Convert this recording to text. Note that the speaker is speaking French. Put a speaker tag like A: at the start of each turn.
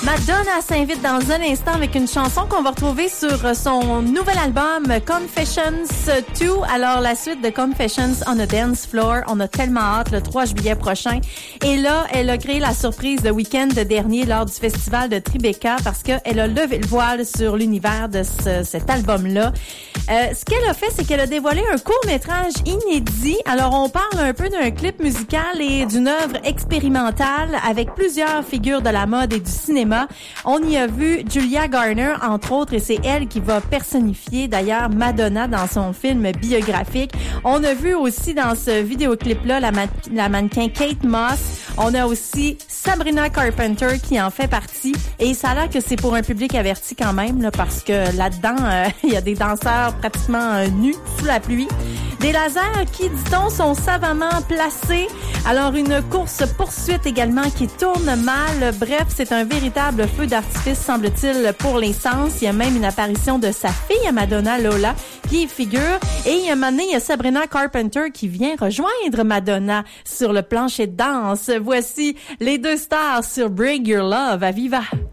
A: Madonna s'invite dans un instant avec une chanson qu'on va retrouver sur son nouvel album Confessions 2. Alors, la suite de Confessions on a Dance Floor, on a tellement hâte le 3 juillet prochain. Et là, elle a créé la surprise le week-end dernier lors du festival de Tribeca parce qu'elle a levé le voile sur l'univers de cet album-là. Ce qu'elle a fait, c'est qu'elle a dévoilé un court-métrage inédit. Alors, on parle un peu d'un clip musical et d'une œuvre expérimentale avec plusieurs figures de la mode et du cinéma. On y a vu Julia Garner, entre autres, et c'est elle qui va personnifier d'ailleurs Madonna dans son film biographique. On a vu aussi dans ce vidéoclip-là la mannequin Kate Moss. On a aussi Sabrina Carpenter qui en fait partie. Et ça a l'air que c'est pour un public averti quand même, là, parce que là-dedans, il y a des danseurs pratiquement nus sous la pluie. Des lasers qui, dit-on, sont savamment placés. Alors, une course-poursuite également qui tourne mal. Bref, c'est un véritable feu d'artifice, semble-t-il, pour les sens. Il y a même une apparition de sa fille, Madonna, Lola, qui y figure. Et il y a un moment donné, il y a Sabrina Carpenter qui vient rejoindre Madonna sur le plancher de danse. Voici les deux stars sur Bring Your Love à Viva.